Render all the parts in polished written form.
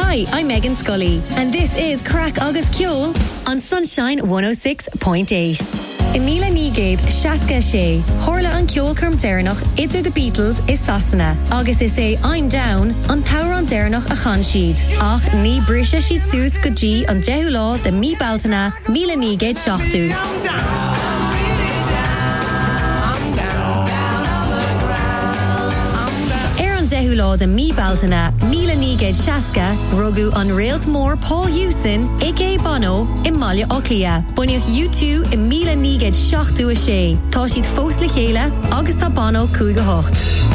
Hi, I'm Megan Scully, and this is Crack August Ceol on Sunshine 106.8. Emila Nígéad, Shaska Shea, Horla an Ceol Curm Dernach, Idir the Beatles is Sasana. August is say I'm Down, on Power on Dernach a Chansheed. Ach, ní brisha sheet Sues Gudji on Jehula, the Mi Baltana, Mila Nígéad Shachtu. Dehula the Mi Baltana, Mila Nígéad Shaska, Rogu on Réalt Mór Paul Hewson, Ike Bono, Imalia Oclia. Buneach U2 in Mila Nígéad Shachtu a Shea. Tá siad fós le chéile, agus tá Bono cúige hocht.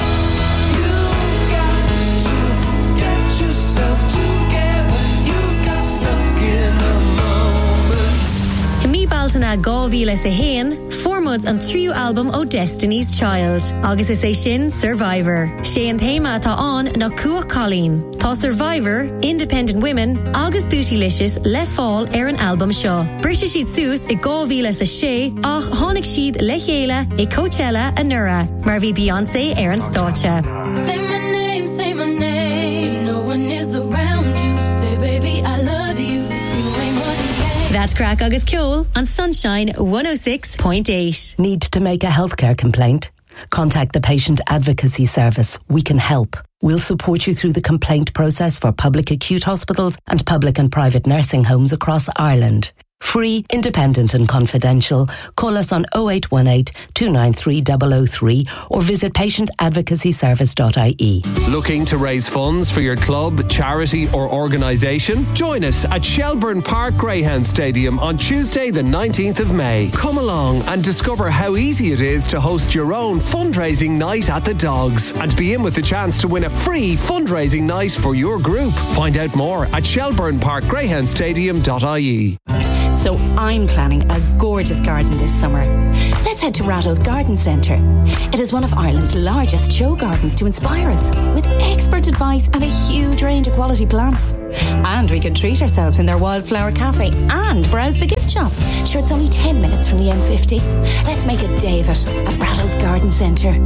Baltana Gávíle sa héin, formud an trio album o Destiny's Child. Agus is é sin Survivor. Sé an théma tá an na Cua Colleen. Tá Survivor, Independent Women, agus Bootylicious le fáil an album seo. Brisha siad sús I Gávíle sa sé, ach tháinig siad le chéile I Coachella a Nura, mar bhí Beyoncé an stáitse. Say my name, no one is around you. Say baby I love you. That's Crack August Ceol on Sunshine 106.8. Need to make a healthcare complaint? Contact the Patient Advocacy Service. We can help. We'll support you through the complaint process for public acute hospitals and public and private nursing homes across Ireland. Free, independent and confidential. Call us on 0818 293 003 or visit patientadvocacyservice.ie. Looking to raise funds for your club, charity or organisation? Join us at Shelbourne Park Greyhound Stadium on Tuesday the 19th of May. Come along and discover how easy it is to host your own fundraising night at the Dogs and be in with the chance to win a free fundraising night for your group. Find out more at shelbourneparkgreyhoundstadium.ie. So I'm planning a gorgeous garden this summer. Let's head to Ratto's Garden Centre. It is one of Ireland's largest show gardens to inspire us, with expert advice and a huge range of quality plants. And we can treat ourselves in their wildflower cafe and browse the gift shop. Sure, it's only 10 minutes from the M50. Let's make a day of it at Ratto's Garden Centre.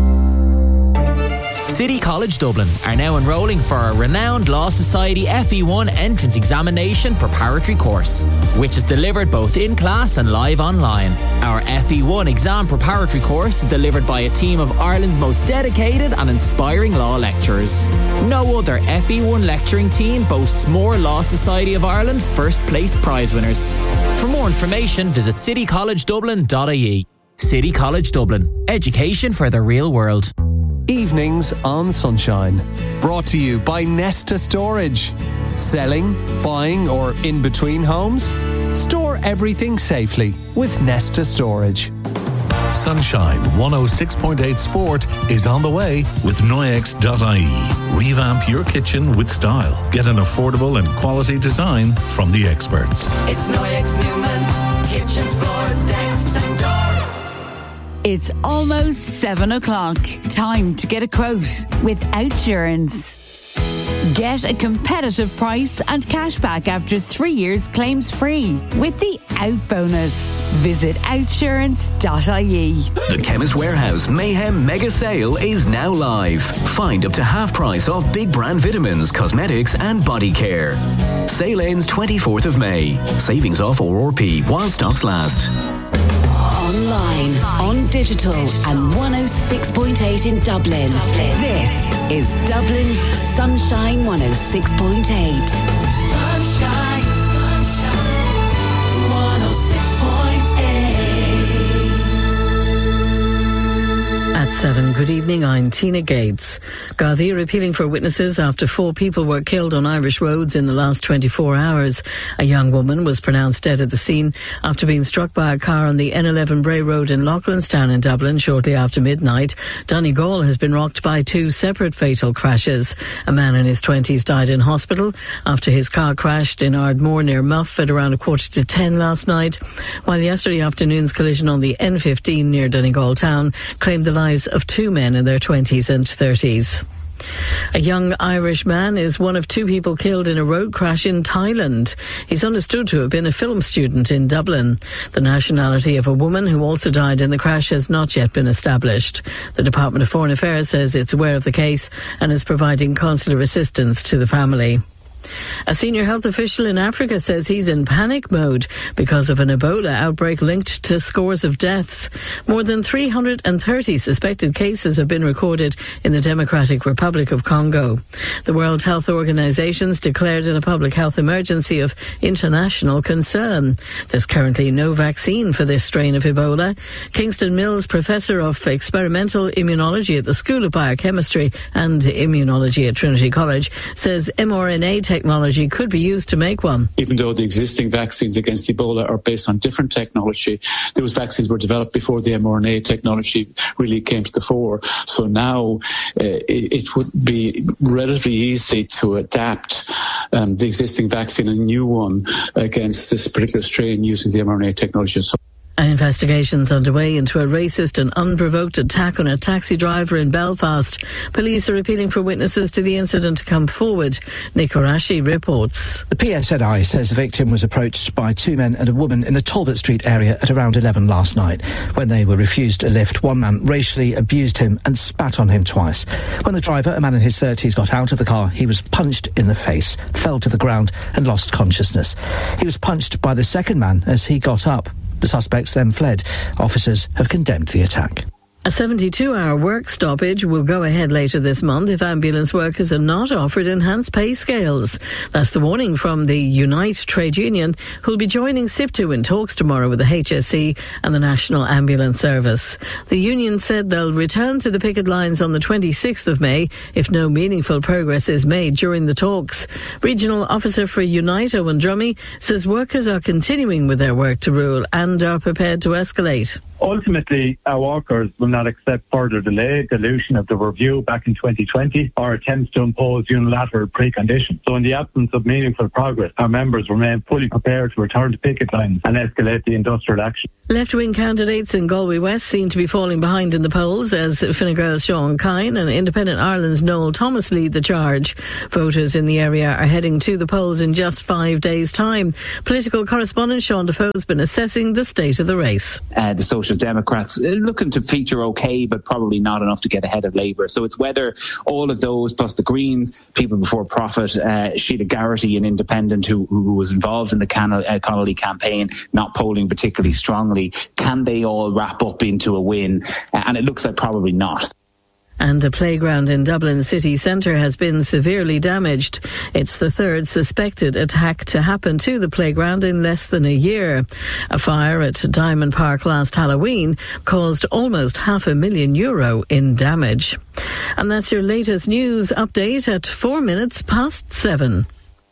City College Dublin are now enrolling for a renowned Law Society FE1 entrance examination preparatory course, which is delivered both in class and live online. Our FE1 exam preparatory course is delivered by a team of Ireland's most dedicated and inspiring law lecturers. No other FE1 lecturing team boasts more Law Society of Ireland first place prize winners. For more information, visit citycollegedublin.ie. City College Dublin. Education for the real world. Evenings on Sunshine. Brought to you by Nesta Storage. Selling, buying or in between homes? Store everything safely with Nesta Storage. Sunshine 106.8 Sport is on the way with Noyex.ie. Revamp your kitchen with style. Get an affordable and quality design from the experts. It's Noyex Newman's kitchens, floors, decks and doors. It's almost 7 o'clock. Time to get a quote with Outsurance. Get a competitive price and cashback after 3 years claims free with the Out Bonus. Visit outsurance.ie. The Chemist Warehouse Mayhem Mega Sale is now live. Find up to half price off big brand vitamins, cosmetics and body care. Sale ends 24th of May. Savings off ORP while stocks last. Online, on digital, and 106.8 in Dublin. This is Dublin's Sunshine 106.8. Sunshine, 106.8. At 7, good evening, I'm Tina Gates. Gardaí are appealing for witnesses after 4 people were killed on Irish roads in the last 24 hours. A young woman was pronounced dead at the scene after being struck by a car on the N11 Bray Road in Loughlinstown in Dublin shortly after midnight. Donegal has been rocked by 2 separate fatal crashes. A man in his 20s died in hospital after his car crashed in Ardmore near Muff at around 9:45 last night, while yesterday afternoon's collision on the N15 near Donegal town claimed the lives of 2 men in their 20s and 30s. A young Irish man is one of 2 people killed in a road crash in Thailand. He's understood to have been a film student in Dublin. The nationality of a woman who also died in the crash has not yet been established. The Department of Foreign Affairs says it's aware of the case and is providing consular assistance to the family. A senior health official in Africa says he's in panic mode because of an Ebola outbreak linked to scores of deaths. More than 330 suspected cases have been recorded in the Democratic Republic of Congo. The World Health Organization's declared it a public health emergency of international concern. There's currently no vaccine for this strain of Ebola. Kingston Mills, Professor of Experimental Immunology at the School of Biochemistry and Immunology at Trinity College, says mRNA technology could be used to make one. Even though the existing vaccines against Ebola are based on different technology, those vaccines were developed before the mRNA technology really came to the fore. So now it would be relatively easy to adapt the existing vaccine, a new one, against this particular strain using the mRNA technology. An investigation's underway into a racist and unprovoked attack on a taxi driver in Belfast. Police are appealing for witnesses to the incident to come forward. Nick Orashi reports. The PSNI says the victim was approached by two men and a woman in the Talbot Street area at around 11 last night. When they were refused a lift, one man racially abused him and spat on him twice. When the driver, a man in his 30s, got out of the car, he was punched in the face, fell to the ground and lost consciousness. He was punched by the second man as he got up. The suspects then fled. Officers have condemned the attack. A 72-hour work stoppage will go ahead later this month if ambulance workers are not offered enhanced pay scales. That's the warning from the Unite trade union, who'll be joining SIPTU in talks tomorrow with the HSE and the National Ambulance Service. The union said they'll return to the picket lines on the 26th of May if no meaningful progress is made during the talks. Regional Officer for Unite, Owen Drummy, says workers are continuing with their work to rule and are prepared to escalate. Ultimately, our workers will not accept further delay, dilution of the review back in 2020, or attempts to impose unilateral preconditions. So in the absence of meaningful progress, our members remain fully prepared to return to picket lines and escalate the industrial action. Left-wing candidates in Galway West seem to be falling behind in the polls as Fine Gael's Sean Kine and Independent Ireland's Noel Thomas lead the charge. Voters in the area are heading to the polls in just 5 days' time. Political correspondent Sean Defoe's been assessing the state of the race. The Social Democrats looking to feature okay, but probably not enough to get ahead of Labour. So it's whether all of those, plus the Greens, People Before Profit, Sheila Garrity, an independent who was involved in the Connolly campaign, not polling particularly strongly, can they all wrap up into a win? And it looks like probably not. And a playground in Dublin city centre has been severely damaged. It's the third suspected attack to happen to the playground in less than a year. A fire at Diamond Park last Halloween caused almost €500,000 in damage. And that's your latest news update at 7:04.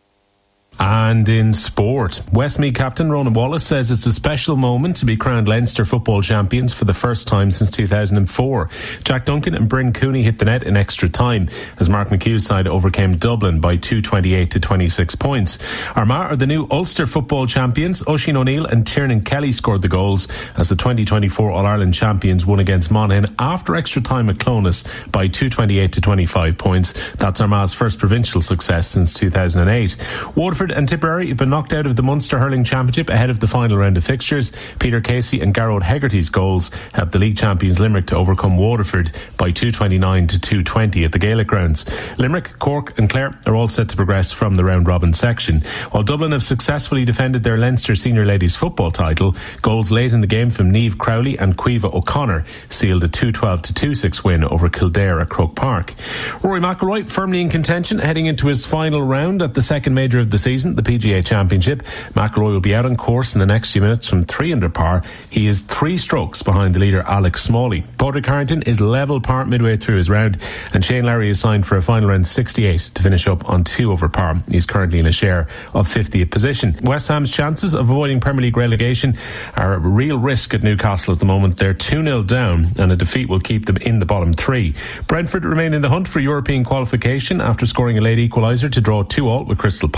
And in sport, Westmeath captain Ronan Wallace says it's a special moment to be crowned Leinster football champions for the first time since 2004. Jack Duncan and Bryn Cooney hit the net in extra time as Mark McHugh's side overcame Dublin by 228 to 26 points. Armagh are the new Ulster football champions. Oisin O'Neill and Tiernan Kelly scored the goals as the 2024 All-Ireland champions won against Monaghan after extra time at Clones by 228 to 25 points. That's Armagh's first provincial success since 2008. Waterford and Tipperary have been knocked out of the Munster Hurling Championship ahead of the final round of fixtures. Peter Casey and Garrod Hegarty's goals helped the league champions Limerick to overcome Waterford by 229 to 220 at the Gaelic grounds. Limerick, Cork and Clare are all set to progress from the round-robin section. While Dublin have successfully defended their Leinster Senior Ladies football title, goals late in the game from Niamh Crowley and Caoimhe O'Connor sealed a 212 to 26 win over Kildare at Croke Park. Rory McIlroy firmly in contention heading into his final round at the second major of the season, the PGA Championship. McIlroy will be out on course in the next few minutes from 3 under par. He is 3 strokes behind the leader Alex Smalley. Padraig Harrington is level par midway through his round, and Shane Lowry is signed for a final round 68 to finish up on 2 over par. He's currently in a share of 50th position. West Ham's chances of avoiding Premier League relegation are a real risk at Newcastle at the moment. They're 2-0 down and a defeat will keep them in the bottom 3. Brentford remain in the hunt for European qualification after scoring a late equaliser to draw 2-2 with Crystal Palace.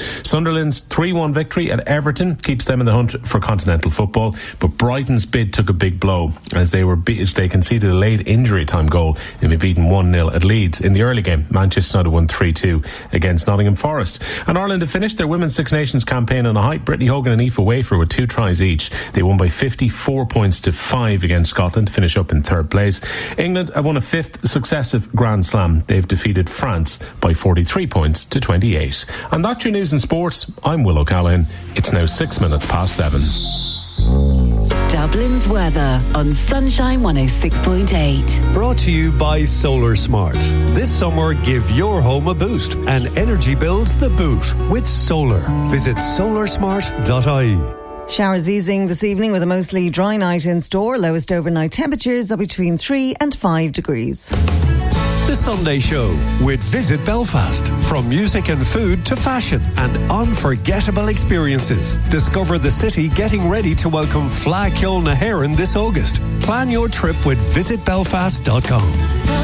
Sunderland's 3-1 victory at Everton keeps them in the hunt for continental football, but Brighton's bid took a big blow as they conceded a late injury time goal and be beaten 1-0 at Leeds. In the early game, Manchester United won 3-2 against Nottingham Forest. And Ireland have finished their Women's Six Nations campaign on a high. Brittany Hogan and Aoife Wafer with 2 tries each. They won by 54 points to 5 against Scotland to finish up in third place. England have won a 5th successive Grand Slam. They've defeated France by 43 points to 28. And that's your news and sports. I'm Will O'Callaghan. It's now 6 minutes past 7. Dublin's weather on Sunshine 106.8. Brought to you by Solar Smart. This summer, give your home a boost and energy bills the boot with solar. Visit solarsmart.ie. Showers easing this evening with a mostly dry night in store. Lowest overnight temperatures are between 3 and 5 degrees. The Sunday Show with Visit Belfast. From music and food to fashion and unforgettable experiences. Discover the city getting ready to welcome Fleadh Cheoil na hÉireann this August. Plan your trip with visitbelfast.com.